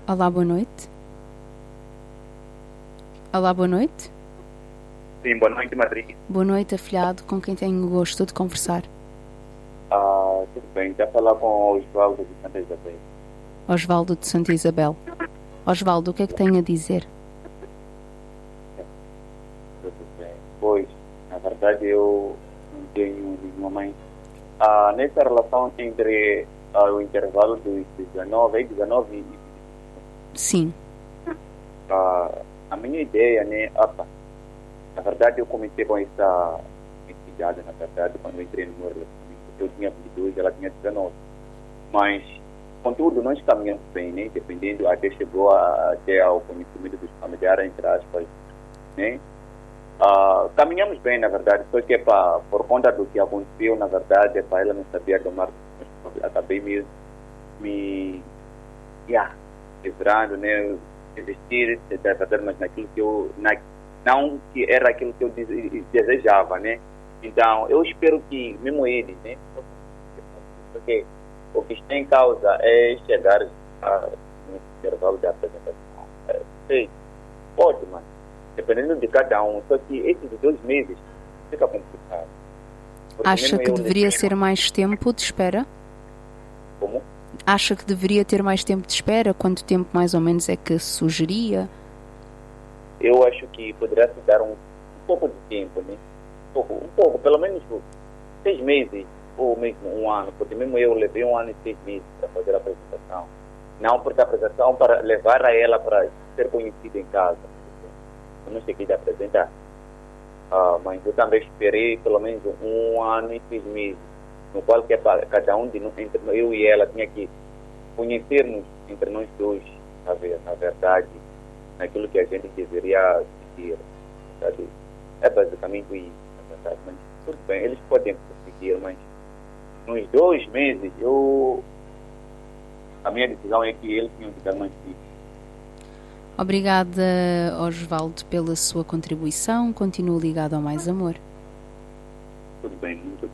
Olá, boa noite. Olá, boa noite. Sim, boa noite, Madrid. Boa noite, afilhado, com quem tenho o gosto de conversar. Tudo bem, já falar com o Osvaldo de Santa Isabel. Osvaldo de Santa Isabel. Osvaldo, o que é que tem a dizer? Tudo bem. Pois, na verdade, eu não tenho nenhuma mãe. Nessa relação entre o intervalo dos 19 e Sim. a minha ideia, né? Na verdade, eu comecei com essa idade, na verdade, quando eu entrei no meu relacionamento. Eu tinha 22, ela tinha 19. Mas, contudo, nós caminhamos bem, né? Dependendo, até chegou até ao conhecimento dos familiares, entre aspas, né? Caminhamos bem, na verdade, só que por conta do que aconteceu, na verdade, ela não sabia tomar, acabei me quebrando, né? Investir, da verdade, mas naquilo que não que era aquilo que eu desejava, né? Então, eu espero que, mesmo ele, né? Porque o que está em causa é chegar no intervalo de apresentação. Sei, pode, mas dependendo de cada um. Só que esses 2 meses fica complicado. Porque Acha mesmo que eu deveria ser mais tempo de espera? Como? Acha que deveria ter mais tempo de espera? Quanto tempo mais ou menos é que sugeria? Eu acho que poderia se dar um pouco de tempo, né? Um pouco, pelo menos 6 meses ou mesmo 1 ano, porque mesmo eu levei 1 ano e 6 meses para fazer a apresentação. Não porque a apresentação para levar a ela para ser conhecida em casa. Eu não cheguei a apresentar. Mas eu também esperei pelo menos 1 ano e 6 meses, no qual que cada um de nós, entre eu e ela, tinha que conhecermos entre nós dois, na verdade, naquilo que a gente deveria seguir. Sabe? É basicamente isso, na verdade. Mas tudo bem, eles podem prosseguir, mas nos 2 meses, a minha decisão é que eles tinham que dar mais tempo. Obrigada, Osvaldo, pela sua contribuição. Continuo ligado ao Mais Amor. Tudo bem, muito